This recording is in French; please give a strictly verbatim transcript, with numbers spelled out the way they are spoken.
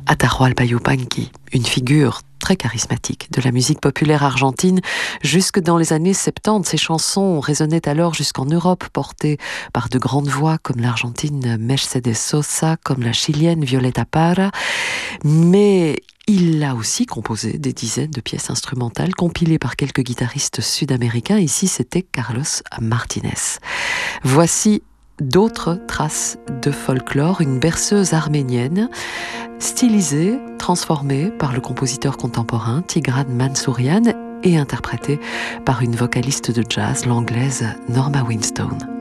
Atahualpa Yupanqui, une figure très charismatique de la musique populaire argentine. Jusque dans les années soixante-dix, ses chansons résonnaient alors jusqu'en Europe, portées par de grandes voix comme l'argentine Mercedes Sosa, comme la chilienne Violeta Parra. Mais il a aussi composé des dizaines de pièces instrumentales compilées par quelques guitaristes sud-américains. Ici, c'était Carlos Martinez. Voici d'autres traces de folklore, une berceuse arménienne stylisée, transformée par le compositeur contemporain Tigran Mansourian et interprétée par une vocaliste de jazz, l'anglaise Norma Winstone.